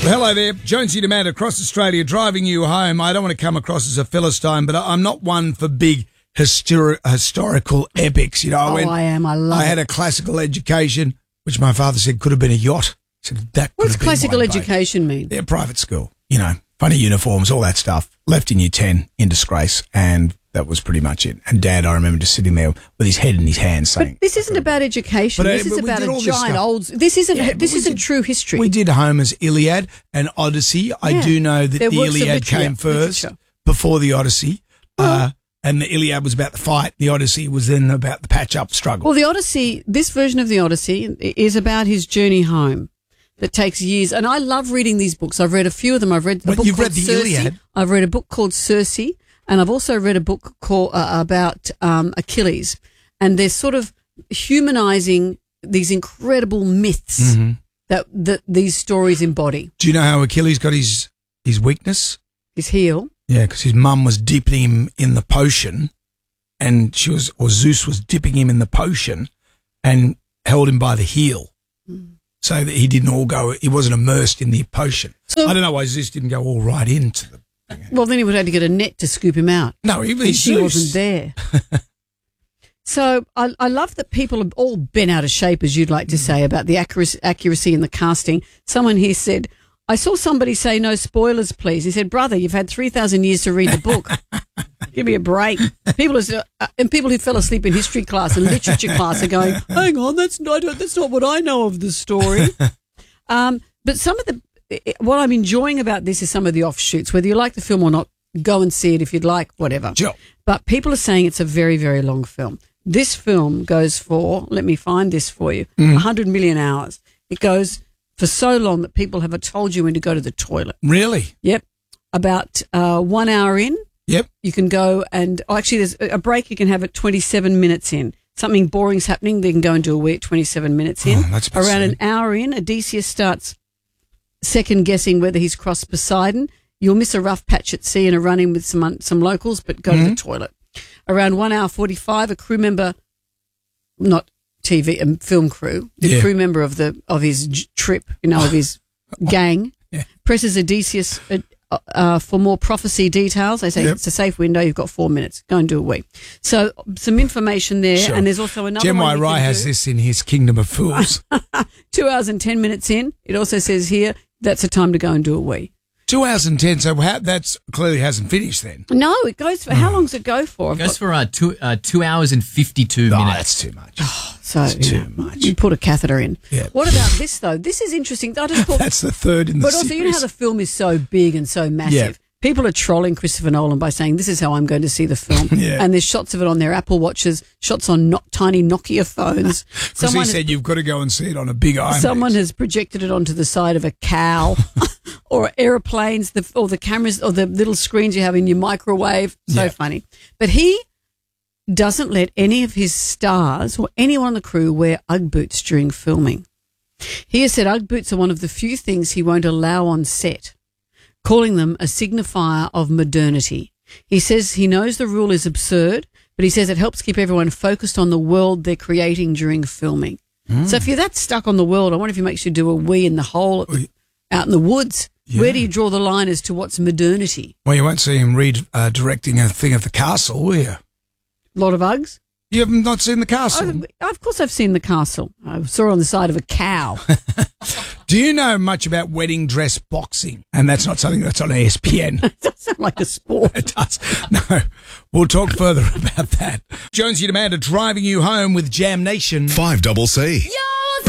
Well, hello there. Jonesy Demand across Australia driving you home. I don't want to come across as a Philistine, but I'm not one for big historical epics. You know, I am. I love it. I had a classical education, which my father said could have been a yacht. I said, that What's classical education mean? Yeah, private school. You know, funny uniforms, all that stuff. Left in year 10 in disgrace, and that was pretty much it. And Dad, I remember just sitting there with his head in his hands saying... But this isn't about education. This is about a giant old... This isn't true history. We did Homer's Iliad and Odyssey. Yeah. I do know that the Iliad came first before the Odyssey. And the Iliad was about the fight. The Odyssey was then about the patch-up struggle. Well, the Odyssey, this version of the Odyssey is about his journey home that takes years. And I love reading these books. I've read a few of them. I've read a book called Circe. I've read a book called Circe. And I've also read a book called about Achilles, and they're sort of humanizing these incredible myths that these stories embody. Do you know how Achilles got his weakness? His heel. Yeah, because his mum was dipping him in the potion, and Zeus was dipping him in the potion, and held him by the heel, so that he didn't all go. He wasn't immersed in the potion. So, I don't know why Zeus didn't go all right into the. Well, then he would have to get a net to scoop him out. No, she wasn't there. So I love that people are all bent out of shape, as you'd like to say, about the accuracy in the casting. Someone here said, I saw somebody say, no spoilers, please. He said, brother, you've had 3,000 years to read the book. Give me a break. People who fell asleep in history class and literature class are going, hang on, that's not what I know of the story. But some of what I'm enjoying about this is some of the offshoots. Whether you like the film or not, go and see it if you'd like, whatever. Sure. But people are saying it's a very, very long film. This film goes for, let me find this for you, 100 million hours. It goes for so long that people have told you when to go to the toilet. Really? Yep. About 1 hour in, yep, you can go and actually there's a break you can have at 27 minutes in. Something boring's happening, they can go and do a wee at 27 minutes in. That's around an hour in, Odysseus starts second guessing whether he's crossed Poseidon. You'll miss a rough patch at sea and a run-in with some locals, but go to the toilet. Around 1 hour 45, a crew member, not TV, film crew, the crew member of his trip, of his gang, presses Odysseus for more prophecy details. They say it's a safe window. You've got 4 minutes. Go and do a wee. So some information there, and there's also another. Gemini Rai has this in his Kingdom of Fools. 2 hours and 10 minutes in. It also says here that's a time to go and do a wee. 2 hours and 10. So that's clearly hasn't finished then. No, it goes for how long does it go for? It goes for 2 hours and 52 minutes. That's too much. That's too much. You put a catheter in. Yeah. What about this though? This is interesting. I just thought that's the third in the series. But also, you know how the film is so big and so massive. Yeah. People are trolling Christopher Nolan by saying this is how I'm going to see the film. And there's shots of it on their Apple Watches, shots on tiny Nokia phones. Because he said you've got to go and see it on a big IMAX. Someone has projected it onto the side of a cow or airplanes, or the cameras or the little screens you have in your microwave. So funny. But he doesn't let any of his stars or anyone on the crew wear Ugg boots during filming. He has said Ugg boots are one of the few things he won't allow on set, calling them a signifier of modernity. He says he knows the rule is absurd, but he says it helps keep everyone focused on the world they're creating during filming. So if you're that stuck on the world, I wonder if he makes you do a wee in the hole out in the woods. Yeah. Where do you draw the line as to what's modernity? Well, you won't see him directing a thing at the castle, will you? A lot of Uggs? You have not seen the castle? Of course I've seen the castle. I saw it on the side of a cow. Do you know much about wedding dress boxing? And that's not something that's on ESPN. It does sound like a sport. It does. No, we'll talk further about that. Jonesy and Amanda driving you home with Jam Nation. 5CC. Yeah!